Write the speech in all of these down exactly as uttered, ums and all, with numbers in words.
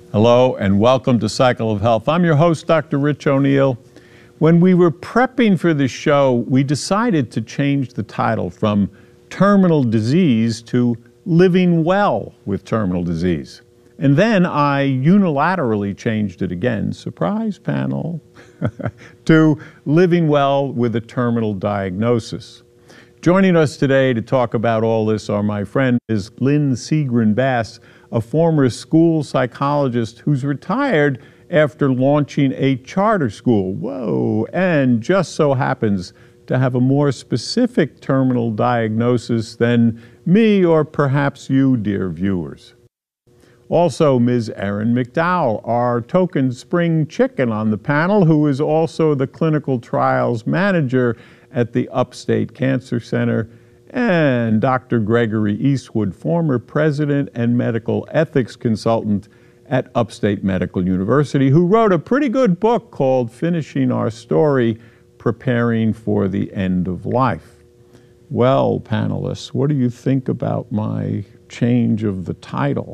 Hello and welcome to Cycle of Health. I'm your host, Doctor Rich O'Neill. When we were prepping for this show, we decided to change the title from Terminal Disease to Living Well with Terminal Disease. And then I unilaterally changed it again, surprise panel, to Living Well with a Terminal Diagnosis. Joining us today to talk about all this are my friend is Lynn Seagren Bass, a former school psychologist who's retired after launching a charter school. Whoa, and just so happens to have a more specific terminal diagnosis than me or perhaps you, dear viewers. Also, Miz Erin McDowell, our token spring chicken on the panel, who is also the clinical trials manager at the Upstate Cancer Center, and Doctor Gregory Eastwood, former president and medical ethics consultant at Upstate Medical University, who wrote a pretty good book called Finishing Our Story, Preparing for the End of Life. Well, panelists, what do you think about my change of the title?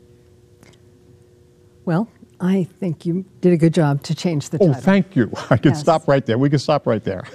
Well, I think you did a good job to change the title. Oh, thank you. I can Yes. stop right there. We can stop right there.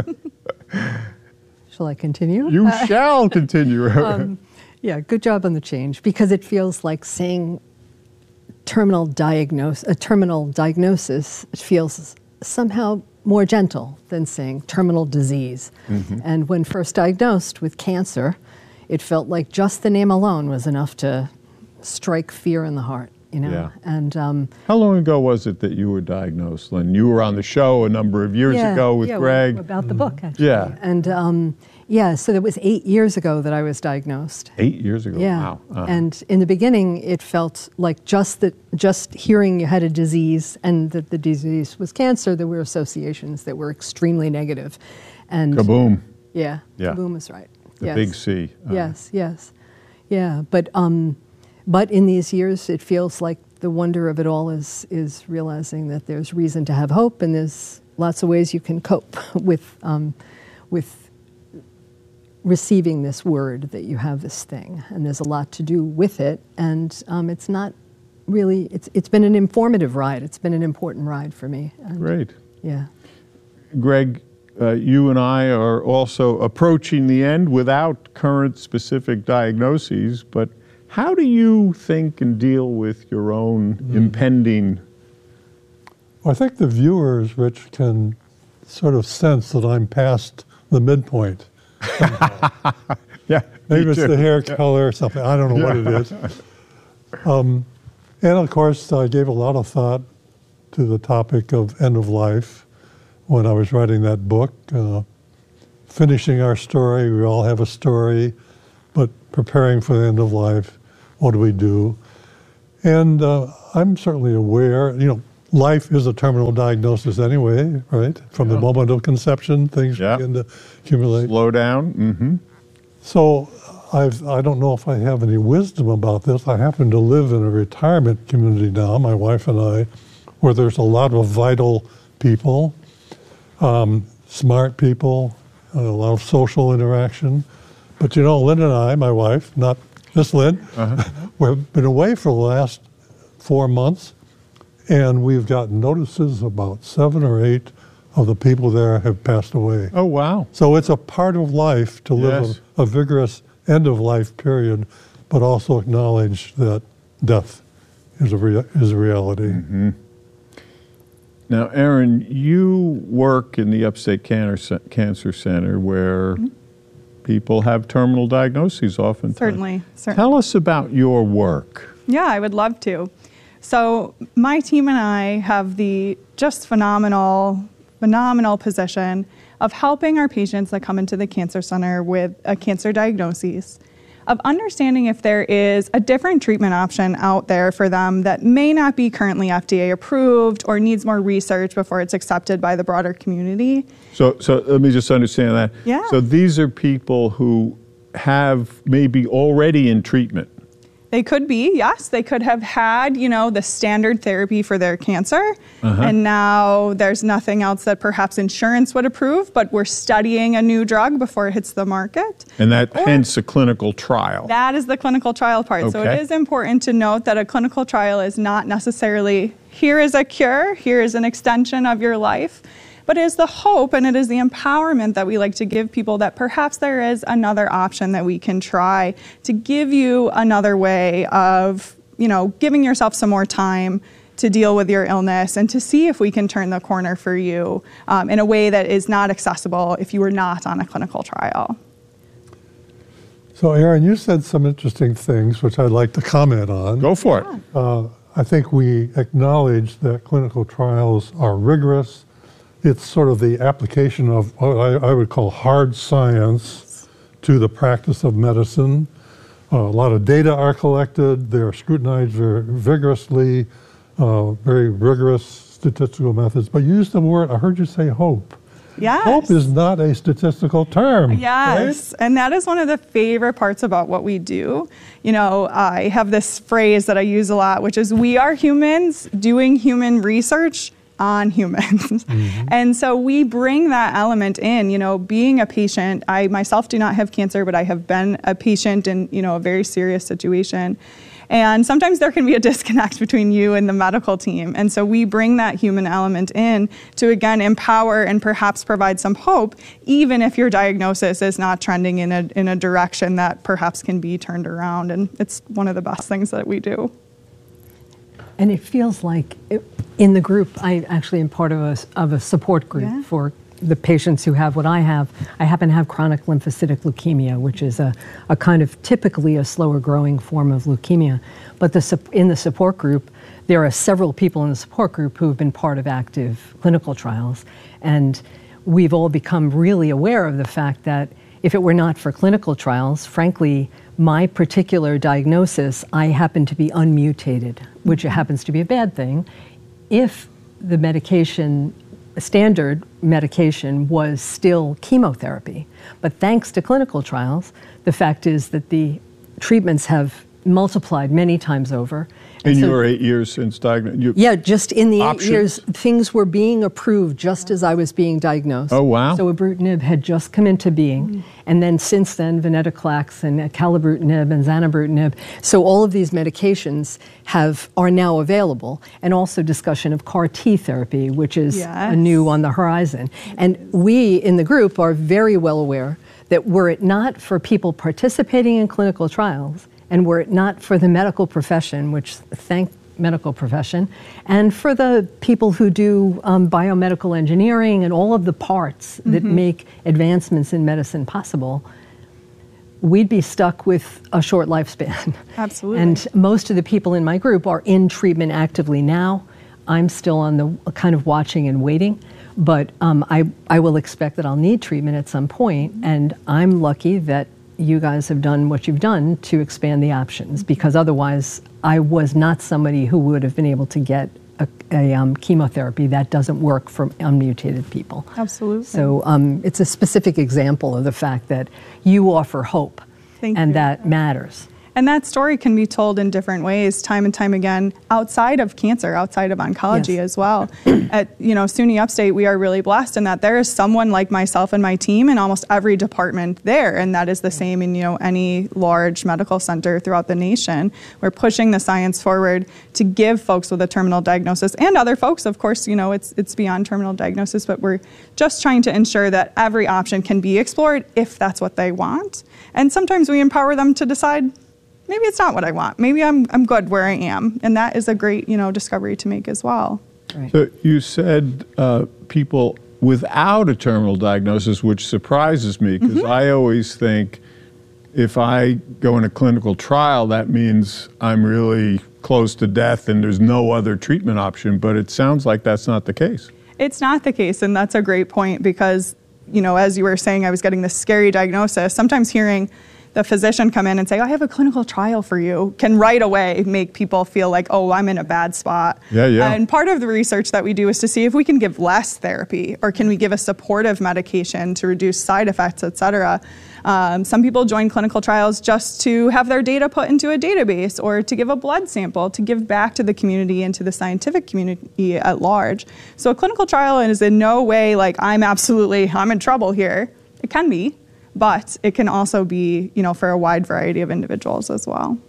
Shall I continue? You Uh, shall continue. um, yeah, good job on the change, because it feels like saying terminal diagnose, a terminal diagnosis feels somehow more gentle than saying terminal disease. Mm-hmm. And when first diagnosed with cancer, it felt like just the name alone was enough to strike fear in the heart. You know, Yeah. and um, How long ago was it that you were diagnosed, Lynn? You were on the show a number of years yeah, ago with yeah, Greg. about the book, actually. Yeah. And um, yeah, so that was eight years ago that I was diagnosed. Eight years ago. Yeah. Wow. Uh-huh. And in the beginning, it felt like just that, just hearing you had a disease and that the disease was cancer, there were associations that were extremely negative. And Kaboom. Yeah. Yeah. Kaboom is right. The yes. big C. Uh-huh. Yes. Yes. Yeah. But um, but in these years, it feels like the wonder of it all is is realizing that there's reason to have hope, and there's lots of ways you can cope with um, with receiving this word that you have this thing, and there's a lot to do with it. And um, it's not really it's it's been an informative ride. It's been an important ride for me. And, Great. Yeah. Greg, uh, you and I are also approaching the end without current specific diagnoses, but how do you think and deal with your own mm. impending? Well, I think the viewers, Rich, can sort of sense that I'm past the midpoint. Yeah, maybe it's too. the hair yeah. color or something. I don't know yeah. what it is. Um, and of course, I gave a lot of thought to the topic of end of life when I was writing that book. Uh, finishing our story, we all have a story, but preparing for the end of life. What do we do? And uh, I'm certainly aware, you know, life is a terminal diagnosis anyway, right? From yeah. the moment of conception, things yeah. begin to accumulate. Slow down. Mm-hmm. So I've, I don't know if I have any wisdom about this. I happen to live in a retirement community now, my wife and I, where there's a lot of vital people, um, smart people, a lot of social interaction. But you know, Lynn and I, my wife, not just Lynn, uh-huh. we've been away for the last four months, and we've gotten notices about seven or eight of the people there have passed away. Oh, wow. So it's a part of life to live yes. a, a vigorous end-of-life period, but also acknowledge that death is a, rea- is a reality. Mm-hmm. Now, Erin, you work in the Upstate Cancer, Cancer Center where mm-hmm. people have terminal diagnoses often. Certainly, certainly. Tell us about your work. Yeah, I would love to. So my team and I have the just phenomenal, phenomenal position of helping our patients that come into the Cancer Center with a cancer diagnosis, of understanding if there is a different treatment option out there for them that may not be currently F D A approved or needs more research before it's accepted by the broader community. So, so let me just understand that. Yeah. So these are people who have maybe already in treatment. They could be, yes. They could have had, you know, the standard therapy for their cancer, uh-huh. and now there's nothing else that perhaps insurance would approve, but we're studying a new drug before it hits the market. And that or, hence a clinical trial. That is the clinical trial part. Okay. So it is important to note that a clinical trial is not necessarily, here is a cure, here is an extension of your life. But it is the hope and it is the empowerment that we like to give people that perhaps there is another option that we can try to give you another way of, you know, giving yourself some more time to deal with your illness and to see if we can turn the corner for you um, in a way that is not accessible if you were not on a clinical trial. So, Erin, you said some interesting things, which I'd like to comment on. Go for it. Uh, I think we acknowledge that clinical trials are rigorous. It's sort of the application of what I, I would call hard science to the practice of medicine. Uh, a lot of data are collected. They're scrutinized very vigorously, uh, very rigorous statistical methods. But you used the word, I heard you say hope. Yes. Hope is not a statistical term. Yes, right? And that is one of the favorite parts about what we do. You know, I have this phrase that I use a lot, which is we are humans doing human research on humans. Mm-hmm. And so we bring that element in, you know, being a patient. I myself do not have cancer, but I have been a patient in, you know, a very serious situation. And sometimes there can be a disconnect between you and the medical team. And so we bring that human element in to, again, empower and perhaps provide some hope, even if your diagnosis is not trending in a, in a direction that perhaps can be turned around. And it's one of the best things that we do. And it feels like it, in the group, I actually am part of a, of a support group yeah. for the patients who have what I have. I happen to have chronic lymphocytic leukemia, which is a, a kind of typically a slower growing form of leukemia. But the, in the support group, there are several people in the support group who have been part of active clinical trials. And we've all become really aware of the fact that if it were not for clinical trials, frankly, my particular diagnosis, I happen to be unmutated, which happens to be a bad thing. If the medication, standard medication was still chemotherapy, but thanks to clinical trials, the fact is that the treatments have multiplied many times over. In so, your eight years since diagnosis? Yeah, just in the options. eight years, things were being approved just as I was being diagnosed. Oh, wow. So ibrutinib had just come into being. Mm. And then since then, venetoclax and acalabrutinib and zanubrutinib. So all of these medications have are now available. And also discussion of C A R T therapy, which is yes. new on the horizon. And we in the group are very well aware that were it not for people participating in clinical trials, and were it not for the medical profession, which thank medical profession, and for the people who do um, biomedical engineering and all of the parts mm-hmm. that make advancements in medicine possible, we'd be stuck with a short lifespan. Absolutely. And most of the people in my group are in treatment actively now. I'm still on the kind of watching and waiting, but um, I, I will expect that I'll need treatment at some point, and I'm lucky that you guys have done what you've done to expand the options, because otherwise I was not somebody who would have been able to get a, a um, chemotherapy that doesn't work for unmutated people. Absolutely. So um, it's a specific example of the fact that you offer hope. Thank and you. That matters. And that story can be told in different ways, time and time again, outside of cancer, outside of oncology yes. as well. At you know SUNY Upstate, we are really blessed in that there is someone like myself and my team in almost every department there, and that is the same in you know any large medical center throughout the nation. We're pushing the science forward to give folks with a terminal diagnosis, and other folks, of course, you know it's it's beyond terminal diagnosis, but we're just trying to ensure that every option can be explored if that's what they want. And sometimes we empower them to decide, maybe it's not what I want. Maybe I'm I'm good where I am, and that is a great you know discovery to make as well. Right. So you said uh, people without a terminal diagnosis, which surprises me because mm-hmm. I always think if I go in a clinical trial, that means I'm really close to death and there's no other treatment option. But it sounds like that's not the case. It's not the case, and that's a great point because you know as you were saying, I was getting this scary diagnosis. Sometimes hearing the physician come in and say, I have a clinical trial for you, can right away make people feel like, oh, I'm in a bad spot. Yeah, yeah. And part of the research that we do is to see if we can give less therapy, or can we give a supportive medication to reduce side effects, et cetera. Um, some people join clinical trials just to have their data put into a database, or to give a blood sample, to give back to the community and to the scientific community at large. So a clinical trial is in no way like, I'm absolutely, I'm in trouble here. It can be, but it can also be, you know, for a wide variety of individuals as well.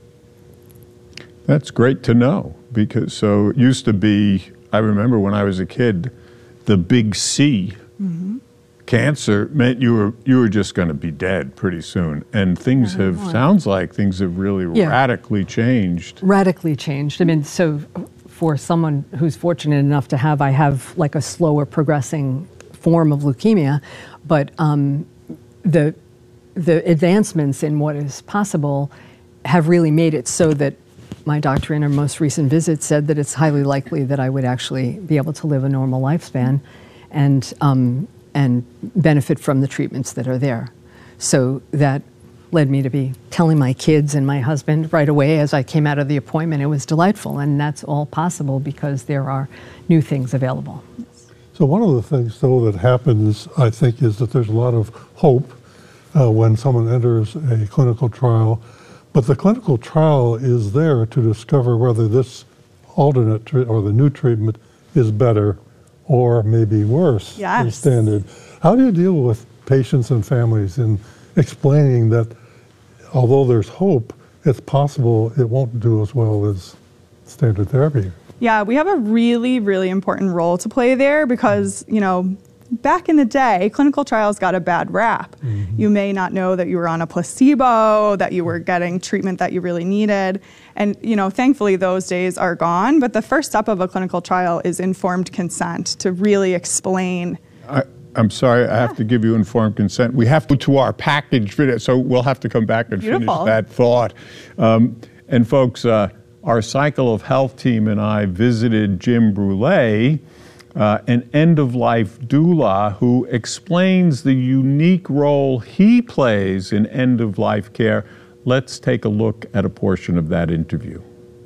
That's great to know, because so it used to be, I remember when I was a kid, the big C. Mm-hmm. Cancer meant you were you were just going to be dead pretty soon, and things have sounds like things have really yeah. radically changed. Radically changed. I mean, so for someone who's fortunate enough to have, I have like a slower progressing form of leukemia, but um, the the advancements in what is possible have really made it so that my doctor in her most recent visit said that it's highly likely that I would actually be able to live a normal lifespan, and. Um, and benefit from the treatments that are there. So that led me to be telling my kids and my husband right away as I came out of the appointment. It was delightful, and that's all possible because there are new things available. So one of the things, though, that happens, I think, is that there's a lot of hope uh, when someone enters a clinical trial, but the clinical trial is there to discover whether this alternate tre- or the new treatment is better or maybe worse yes. than standard. How do you deal with patients and families in explaining that although there's hope, it's possible it won't do as well as standard therapy? Yeah, we have a really, really important role to play there because, you know, back in the day, clinical trials got a bad rap. Mm-hmm. You may not know that you were on a placebo, that you were getting treatment that you really needed. And, you know, thankfully those days are gone. But the first step of a clinical trial is informed consent to really explain. I, I'm sorry, I have yeah. to give you informed consent. We have to to our package video, so we'll have to come back and Beautiful. finish that thought. Um, and folks, uh, our Cycle of Health team and I visited Jim Brule, Uh, an end-of-life doula who explains the unique role he plays in end-of-life care. Let's take a look at a portion of that interview.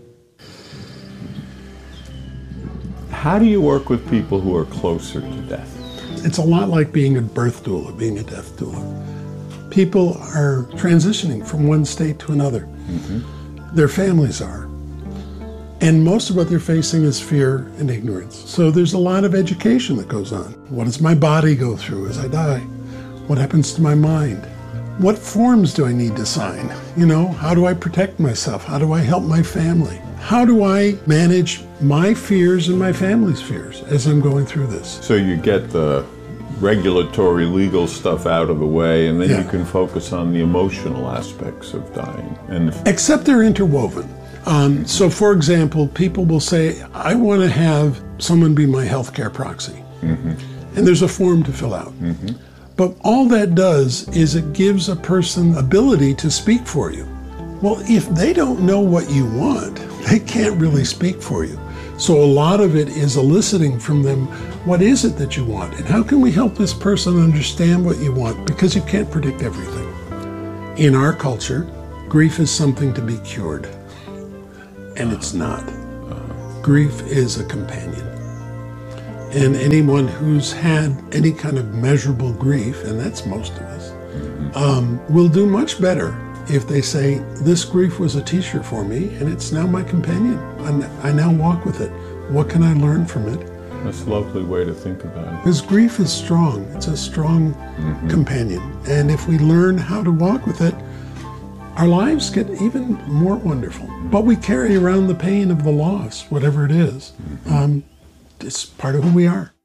How do you work with people who are closer to death? It's a lot like being a birth doula, being a death doula. People are transitioning from one state to another. Mm-hmm. Their families are. And most of what they're facing is fear and ignorance. So there's a lot of education that goes on. What does my body go through as I die? What happens to my mind? What forms do I need to sign? You know, how do I protect myself? How do I help my family? How do I manage my fears and my family's fears as I'm going through this? So you get the regulatory legal stuff out of the way, and then yeah. you can focus on the emotional aspects of dying. And if- Except they're interwoven. Um, so, for example, people will say, I want to have someone be my healthcare proxy. Mm-hmm. And there's a form to fill out. Mm-hmm. But all that does is it gives a person ability to speak for you. Well, if they don't know what you want, they can't really speak for you. So a lot of it is eliciting from them, what is it that you want? And how can we help this person understand what you want? Because you can't predict everything. In our culture, grief is something to be cured. And it's not. Grief is a companion. And anyone who's had any kind of measurable grief, and that's most of us, um, will do much better if they say, this grief was a teacher for me, and it's now my companion. I'm, I now walk with it. What can I learn from it? That's a lovely way to think about it. Because grief is strong. It's a strong mm-hmm. companion. And if we learn how to walk with it, our lives get even more wonderful. But we carry around the pain of the loss, whatever it is. Um, it's part of who we are.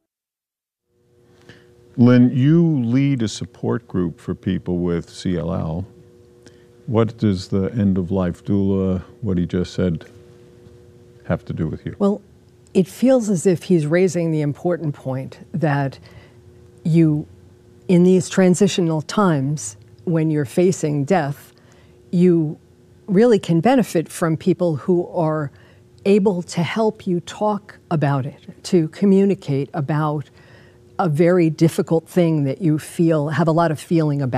Lynn, you lead a support group for people with C L L. What does the end-of-life doula, what he just said, have to do with you? Well, it feels as if he's raising the important point that you, in these transitional times, when you're facing death, you really can benefit from people who are able to help you talk about it, to communicate about a very difficult thing that you feel, have a lot of feeling about.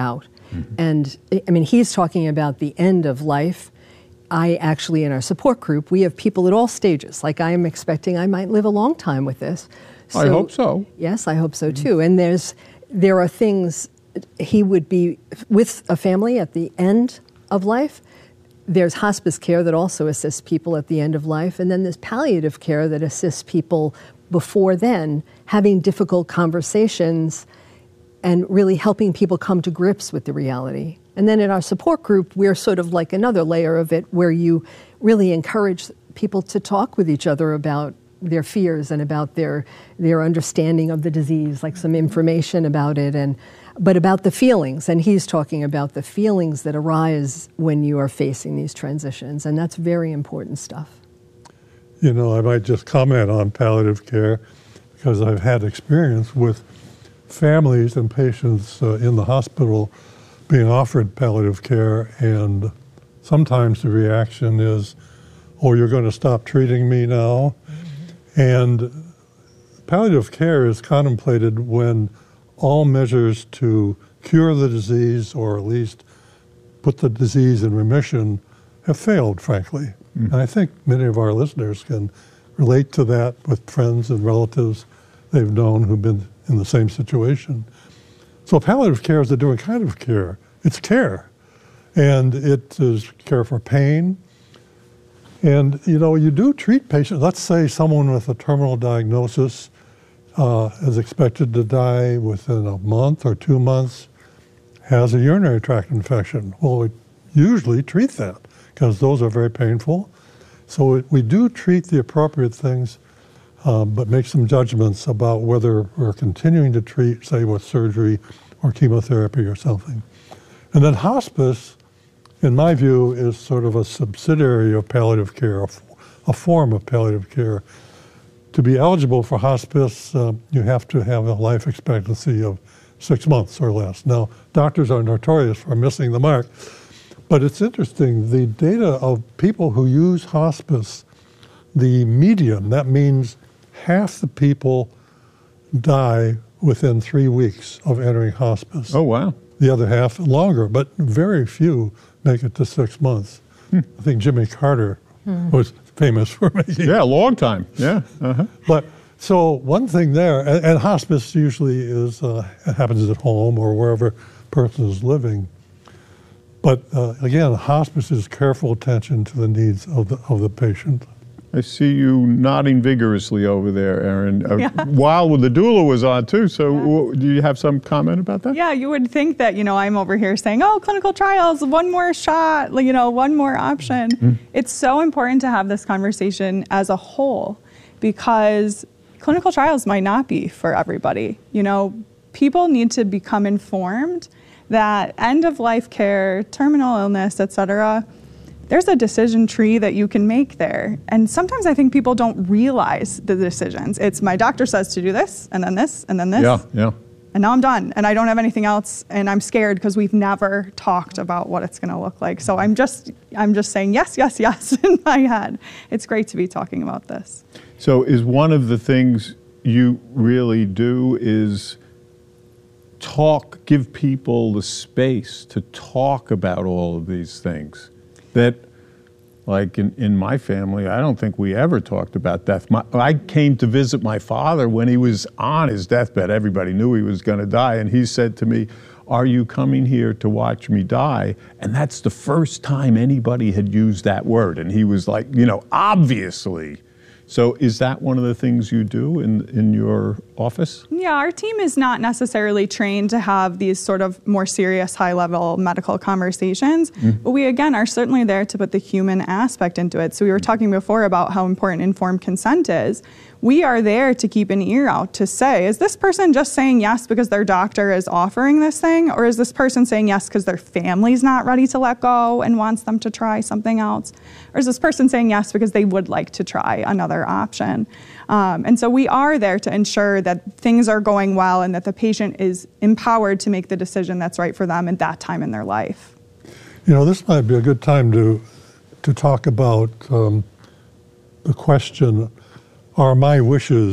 Mm-hmm. And I mean, he's talking about the end of life. I actually, in our support group, we have people at all stages. Like I am expecting I might live a long time with this. So, I hope so. Yes, I hope so too. And there's there are things, he would be with a family at the end of life. There's hospice care that also assists people at the end of life. And then there's palliative care that assists people before then, having difficult conversations and really helping people come to grips with the reality. And then in our support group, we're sort of like another layer of it where you really encourage people to talk with each other about their fears and about their their understanding of the disease, like some information about it, and but about the feelings. And he's talking about the feelings that arise when you are facing these transitions, and that's very important stuff. You know, I might just comment on palliative care because I've had experience with families and patients uh, in the hospital being offered palliative care, and sometimes the reaction is, oh, you're going to stop treating me now? And palliative care is contemplated when all measures to cure the disease or at least put the disease in remission have failed, frankly. Mm-hmm. And I think many of our listeners can relate to that with friends and relatives they've known who've been in the same situation. So palliative care is a different kind of care. It's care. And it is care for pain. And, you know, you do treat patients. Let's say someone with a terminal diagnosis uh, is expected to die within a month or two months, has a urinary tract infection. Well, we usually treat that because those are very painful. So it, we do treat the appropriate things, um, but make some judgments about whether we're continuing to treat, say, with surgery or chemotherapy or something. And then hospice, in my view, is sort of a subsidiary of palliative care, a, f- a form of palliative care. To be eligible for hospice, uh, you have to have a life expectancy of six months or less. Now, doctors are notorious for missing the mark, but it's interesting, the data of people who use hospice, the median, that means half the people die within three weeks of entering hospice. Oh, wow. The other half longer, but very few make it to six months. Hmm. I think Jimmy Carter hmm. was famous for making Yeah, a long time. Yeah. Uh-huh. But so one thing there, and, and hospice usually is uh, happens at home or wherever a person is living. But uh, again, hospice is careful attention to the needs of the of the patient. I see you nodding vigorously over there, Erin. Uh, yeah. While the doula was on too, so yeah. w- do you have some comment about that? Yeah, you would think that, you know, I'm over here saying, oh, clinical trials, one more shot, you know, one more option. Mm-hmm. It's so important to have this conversation as a whole because clinical trials might not be for everybody. You know, people need to become informed that end-of-life care, terminal illness, et cetera, there's a decision tree that you can make there. And sometimes I think people don't realize the decisions. It's my doctor says to do this, and then this, and then this. Yeah, yeah. And now I'm done, and I don't have anything else, and I'm scared because we've never talked about what it's gonna look like. So I'm just, I'm just saying yes, yes, yes in my head. It's great to be talking about this. So is one of the things you really do is talk, give people the space to talk about all of these things? That, like in, in my family, I don't think we ever talked about death. My, I came to visit my father when he was on his deathbed. Everybody knew he was going to die. And he said to me, are you coming here to watch me die? And that's the first time anybody had used that word. And he was like, you know, obviously. So is that one of the things you do in, in your office? Yeah, our team is not necessarily trained to have these sort of more serious, high-level medical conversations, mm-hmm. but we, again, are certainly there to put the human aspect into it. So we were talking before about how important informed consent is. We are there to keep an ear out to say, is this person just saying yes because their doctor is offering this thing, or is this person saying yes because their family's not ready to let go and wants them to try something else? Or is this person saying yes because they would like to try another option? Um, and so we are there to ensure that things are going well and that the patient is empowered to make the decision that's right for them at that time in their life. You know, this might be a good time to to talk about um, the question, are my wishes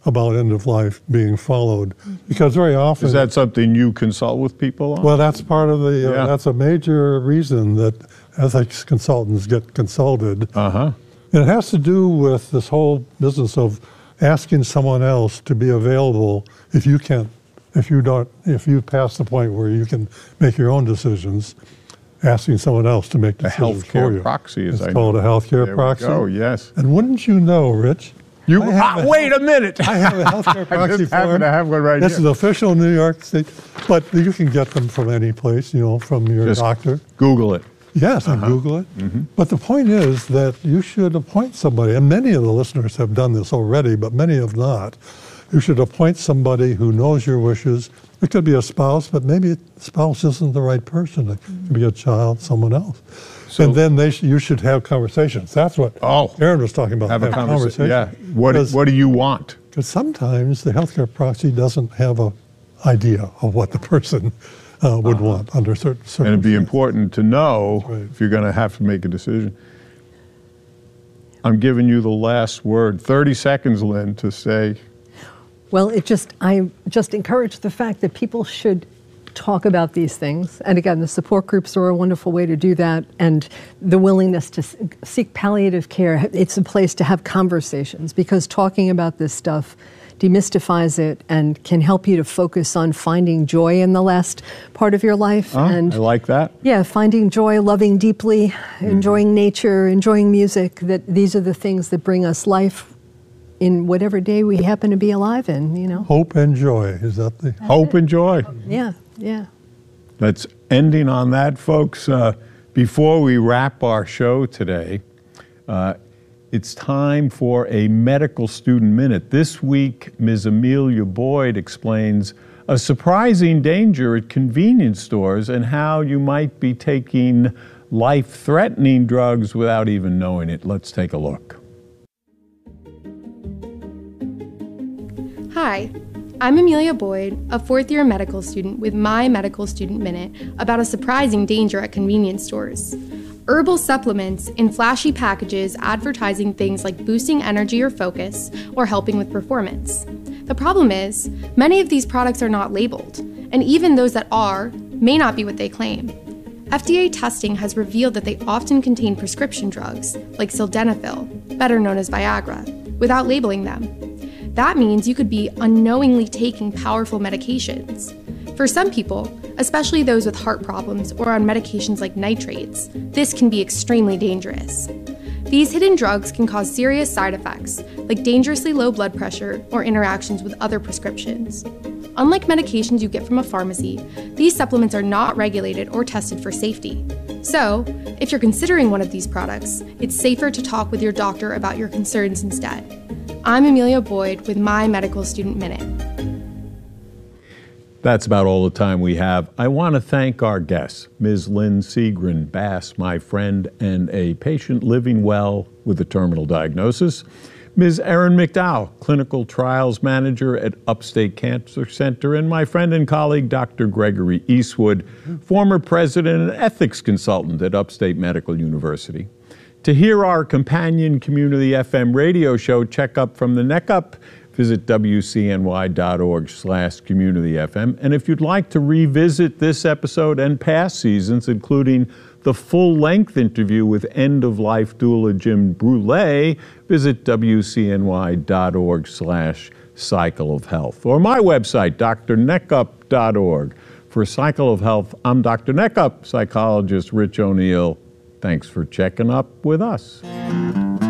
about end of life being followed, because very often Is that something you consult with people on? well, that's part of the uh, Yeah. that's a major reason that ethics consultants get consulted. Uh-huh. And it has to do with this whole business of asking someone else to be available if you can't, if you don't, if you pass the point where you can make your own decisions, asking someone else to make A decisions for healthcare you. proxy, as It's I called know. a healthcare There proxy. we go, yes. And wouldn't you know, Rich? You, I have ah, a- wait a minute. I have a healthcare I proxy just happen form. to have one right This here. is official New York State, but you can get them from any place, you know, from your Just doctor. Google it. Yes, and Google it. But the point is that you should appoint somebody, and many of the listeners have done this already, but many have not. You should appoint somebody who knows your wishes. It could be a spouse, but maybe a spouse isn't the right person. It could be a child, someone else. So- and then they sh- you should have conversations. That's what Oh. Aaron was talking about. Have a conversation. Yeah. What, Because- what do you want? Because sometimes the healthcare proxy doesn't have a idea of what the person uh, would want under certain circumstances. And it'd be important to know That's right. if you're going to have to make a decision. I'm giving you the last word. thirty seconds, Lynn, to say, Well, it just I just encourage the fact that people should talk about these things. And again, the support groups are a wonderful way to do that. And the willingness to s- seek palliative care, it's a place to have conversations, because talking about this stuff demystifies it and can help you to focus on finding joy in the last part of your life. oh, and I like that. yeah, finding joy, loving deeply, enjoying nature, enjoying music, that these are the things that bring us life in whatever day we happen to be alive in, you know? Hope and joy. Is that the Hope and joy. Yeah, yeah. That's ending on that, folks. Uh, before we wrap our show today, uh, it's time for a medical student minute. This week, Miz Amelia Boyd explains a surprising danger at convenience stores and how you might be taking life-threatening drugs without even knowing it. Let's take a look. Hi, I'm Amelia Boyd, a fourth-year medical student with my Medical Student Minute about a surprising danger at convenience stores. Herbal supplements in flashy packages advertising things like boosting energy or focus or helping with performance. The problem is, many of these products are not labeled, and even those that are may not be what they claim. F D A testing has revealed that they often contain prescription drugs, like sildenafil, better known as Viagra, without labeling them. That means you could be unknowingly taking powerful medications. For some people, especially those with heart problems or on medications like nitrates, this can be extremely dangerous. These hidden drugs can cause serious side effects, like dangerously low blood pressure or interactions with other prescriptions. Unlike medications you get from a pharmacy, these supplements are not regulated or tested for safety. So, if you're considering one of these products, it's safer to talk with your doctor about your concerns instead. I'm Amelia Boyd with my Medical Student Minute. That's about all the time we have. I want to thank our guests, Miz Lynn Seagren Bass, my friend and a patient living well with a terminal diagnosis, Miz Erin McDowell, Clinical Trials Manager at Upstate Cancer Center, and my friend and colleague, Doctor Gregory Eastwood, former President and Ethics Consultant at Upstate Medical University. To hear our companion community F M radio show, Check Up from the Neck Up, visit W C N Y dot org slash community F M. And if you'd like to revisit this episode and past seasons, including the full-length interview with end-of-life doula Jim Brule, visit W C N Y dot org slash cycle of health. Or my website, D R neckup dot org. For Cycle of Health, I'm Doctor Neckup, psychologist Rich O'Neill. Thanks for checking up with us.